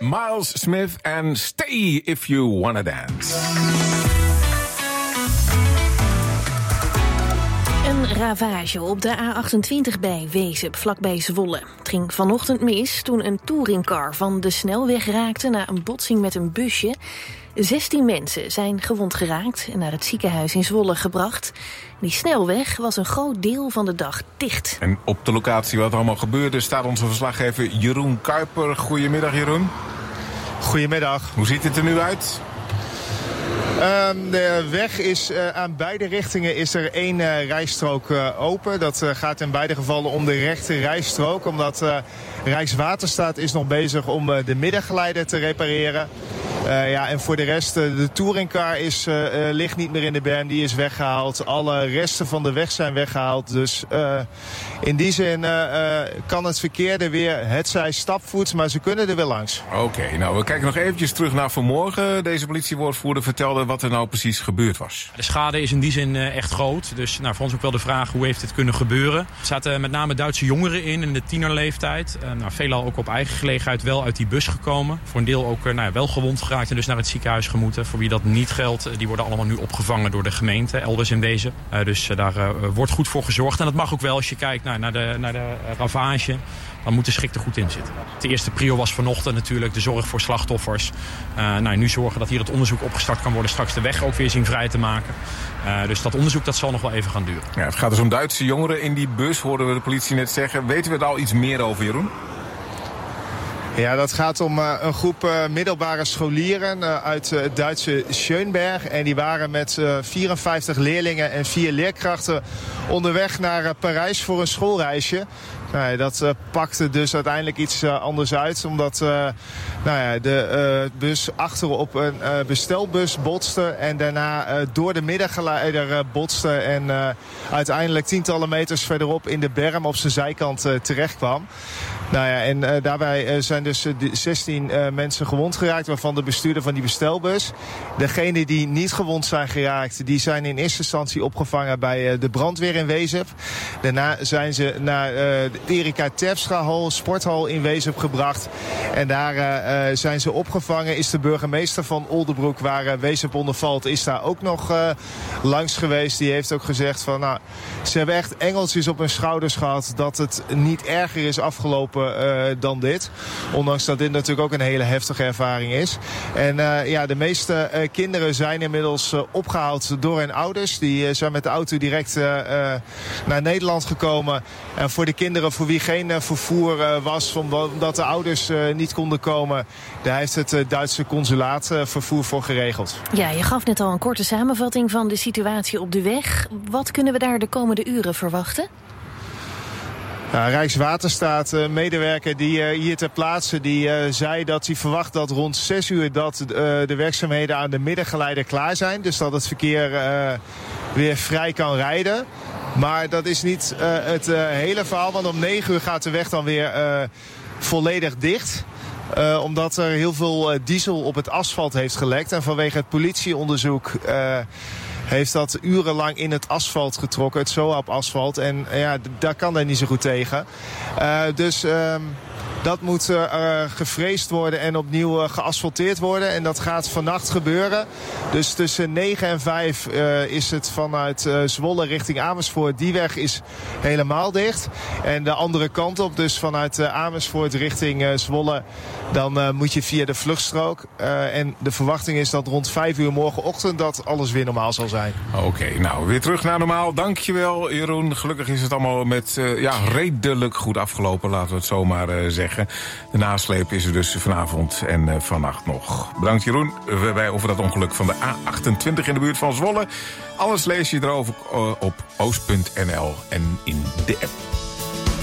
Miles Smith en Stay If You Wanna Dance. Een ravage op de A28 bij Wezep, vlakbij Zwolle. Het ging vanochtend mis toen een touringcar van de snelweg raakte na een botsing met een busje. 16 mensen zijn gewond geraakt en naar het ziekenhuis in Zwolle gebracht. Die snelweg was een groot deel van de dag dicht. En op de locatie wat allemaal gebeurde staat onze verslaggever Jeroen Kuiper. Goedemiddag, Jeroen. Goedemiddag. Hoe ziet het er nu uit? De weg is aan beide richtingen is er één rijstrook open. Dat gaat in beide gevallen om de rechte rijstrook. Omdat Rijkswaterstaat is nog bezig om de middengeleider te repareren. En voor de rest, de touringcar ligt niet meer in de berm. Die is weggehaald. Alle resten van de weg zijn weggehaald. Dus in die zin kan het verkeer er weer, hetzij stapvoets, maar ze kunnen er weer langs. Oké, nou we kijken nog eventjes terug naar vanmorgen. Deze politiewoordvoerder vertelde wat er nou precies gebeurd was. De schade is in die zin echt groot. Dus voor ons ook wel de vraag, hoe heeft het kunnen gebeuren? Er zaten met name Duitse jongeren in de tienerleeftijd. Veelal ook op eigen gelegenheid wel uit die bus gekomen. Voor een deel ook wel gewond geraakt en dus naar het ziekenhuis gemoeten. Voor wie dat niet geldt, die worden allemaal nu opgevangen door de gemeente, elders in Wezen. Dus daar wordt goed voor gezorgd. En dat mag ook wel als je kijkt naar de ravage. Dan moet de schik er goed in zitten. De eerste prio was vanochtend natuurlijk de zorg voor slachtoffers. Nu zorgen dat hier het onderzoek opgestart kan worden. Straks de weg ook weer zien vrij te maken. Dus dat onderzoek dat zal nog wel even gaan duren. Ja, het gaat dus om Duitse jongeren in die bus, hoorden we de politie net zeggen. Weten we er al iets meer over, Jeroen? Ja, dat gaat om een groep middelbare scholieren uit het Duitse Schönberg. En die waren met 54 leerlingen en 4 leerkrachten onderweg naar Parijs voor een schoolreisje. Dat pakte dus uiteindelijk iets anders uit. Omdat de bus achterop een bestelbus botste. En daarna door de middengeleider botste. En uiteindelijk tientallen meters verderop in de berm op zijn zijkant terecht kwam. Daarbij zijn dus 16 mensen gewond geraakt, waarvan de bestuurder van die bestelbus. Degenen die niet gewond zijn geraakt, die zijn in eerste instantie opgevangen bij de brandweer in Wezep. Daarna zijn ze naar de Erika Terpstra sporthal in Wezep gebracht. En daar zijn ze opgevangen. Is de burgemeester van Oldebroek, waar Wezep onder valt, is daar ook nog langs geweest. Die heeft ook gezegd van, ze hebben echt engeltjes op hun schouders gehad dat het niet erger is afgelopen dan dit. Ondanks dat dit natuurlijk ook een hele heftige ervaring is. En de meeste kinderen zijn inmiddels opgehaald door hun ouders. Die zijn met de auto direct naar Nederland gekomen. En voor de kinderen voor wie geen vervoer was, omdat de ouders niet konden komen, daar heeft het Duitse consulaat vervoer voor geregeld. Ja, je gaf net al een korte samenvatting van de situatie op de weg. Wat kunnen we daar de komende uren verwachten? Rijkswaterstaat, medewerker die hier ter plaatse, die zei dat hij verwacht dat rond 6 uur dat de werkzaamheden aan de middengeleider klaar zijn. Dus dat het verkeer weer vrij kan rijden. Maar dat is niet het hele verhaal, want om 9 uur gaat de weg dan weer volledig dicht. Omdat er heel veel diesel op het asfalt heeft gelekt. En vanwege het politieonderzoek heeft dat urenlang in het asfalt getrokken, het SOAP-asfalt. En daar kan hij niet zo goed tegen. Dat moet gefreesd worden en opnieuw geasfalteerd worden. En dat gaat vannacht gebeuren. Dus tussen 9 en 5 is het vanuit Zwolle richting Amersfoort. Die weg is helemaal dicht. En de andere kant op, dus vanuit Amersfoort richting Zwolle, dan moet je via de vluchtstrook. En de verwachting is dat rond 5 uur morgenochtend dat alles weer normaal zal zijn. Oké, weer terug naar normaal. Dankjewel, Jeroen. Gelukkig is het allemaal met redelijk goed afgelopen, laten we het zomaar zeggen. De nasleep is er dus vanavond en vannacht nog. Bedankt, Jeroen, over dat ongeluk van de A28 in de buurt van Zwolle. Alles lees je erover op oost.nl en in de app.